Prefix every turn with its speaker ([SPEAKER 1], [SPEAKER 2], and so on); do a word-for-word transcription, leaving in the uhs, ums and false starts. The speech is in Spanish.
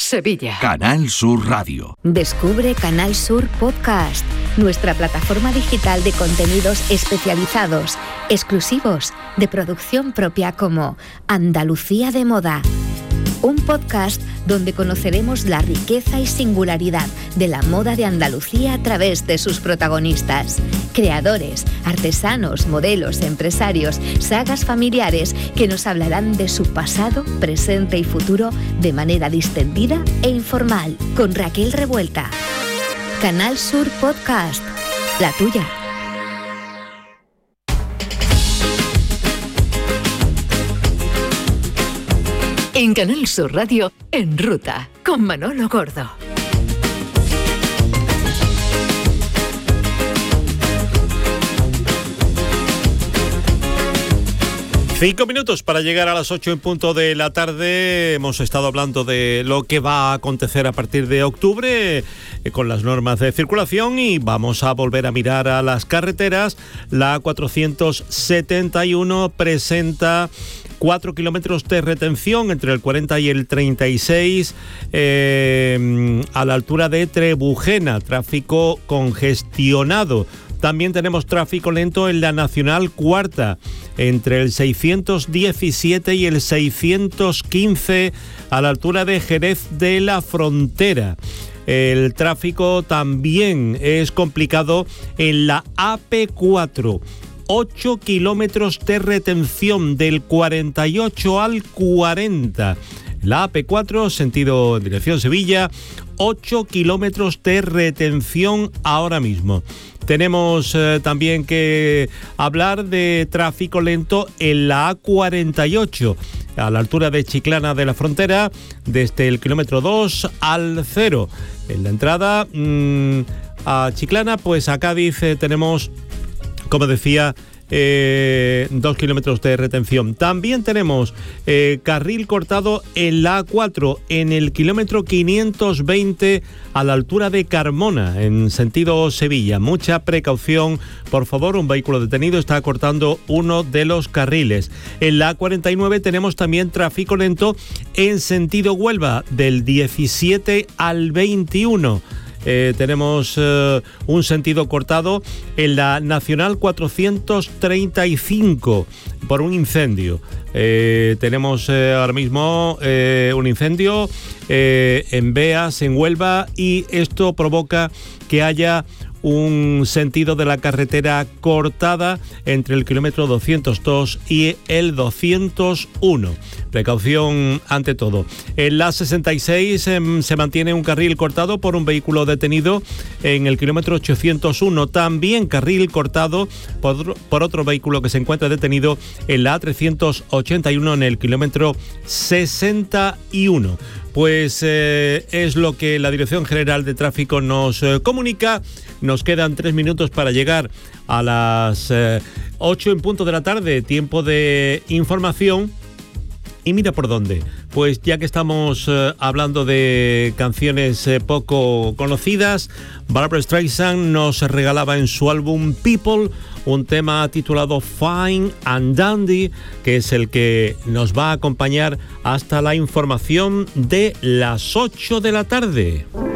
[SPEAKER 1] Sevilla.
[SPEAKER 2] Canal Sur Radio.
[SPEAKER 3] Descubre Canal Sur Podcast, nuestra plataforma digital de contenidos especializados, exclusivos, de producción propia, como Andalucía de Moda. Un podcast donde conoceremos la riqueza y singularidad de la moda de Andalucía a través de sus protagonistas. Creadores, artesanos, modelos, empresarios, sagas familiares que nos hablarán de su pasado, presente y futuro de manera distendida e informal. Con Raquel Revuelta. Canal Sur Podcast, la tuya.
[SPEAKER 1] En Canal Sur Radio, En Ruta, con Manolo Gordo.
[SPEAKER 4] Cinco minutos para llegar a las ocho en punto de la tarde. Hemos estado hablando de lo que va a acontecer a partir de octubre eh, con las normas de circulación, y vamos a volver a mirar a las carreteras. La cuatrocientos setenta y uno presenta cuatro kilómetros de retención entre el cuarenta y el treinta y seis eh, a la altura de Trebujena, tráfico congestionado. También tenemos tráfico lento en la Nacional Cuarta, entre el seiscientos diecisiete y el seiscientos quince a la altura de Jerez de la Frontera. El tráfico también es complicado en la A P cuatro. ocho kilómetros de retención del cuarenta y ocho al cuarenta. La A P cuatro, sentido dirección Sevilla, ocho kilómetros de retención ahora mismo. Tenemos eh, también que hablar de tráfico lento en la A cuarenta y ocho, a la altura de Chiclana de la Frontera, desde el kilómetro dos al cero. En la entrada mmm, a Chiclana, pues a Cádiz eh, tenemos, como decía, Eh, dos kilómetros de retención. También tenemos eh, carril cortado en la A cuatro, en el kilómetro quinientos veinte a la altura de Carmona, en sentido Sevilla. Mucha precaución, por favor, un vehículo detenido está cortando uno de los carriles. En la A cuarenta y nueve tenemos también tráfico lento en sentido Huelva, del diecisiete al veintiuno. Eh, tenemos eh, un sentido cortado en la Nacional cuatrocientos treinta y cinco por un incendio. Eh, tenemos eh, ahora mismo eh, un incendio eh, en Beas, en Huelva, y esto provoca que haya un sentido de la carretera cortada entre el kilómetro doscientos dos y el doscientos uno. Precaución ante todo. En la sesenta y seis eh, se mantiene un carril cortado por un vehículo detenido en el kilómetro ochocientos uno. También carril cortado por, por otro vehículo que se encuentra detenido en la A trescientos ochenta y uno en el kilómetro sesenta y uno. Pues eh, es lo que la Dirección General de Tráfico nos eh, comunica. Nos quedan tres minutos para llegar a las eh, ocho en punto de la tarde, tiempo de información. Y mira por dónde, pues ya que estamos eh, hablando de canciones eh, poco conocidas, Barbra Streisand nos regalaba en su álbum People un tema titulado Fine and Dandy, que es el que nos va a acompañar hasta la información de las ocho de la tarde.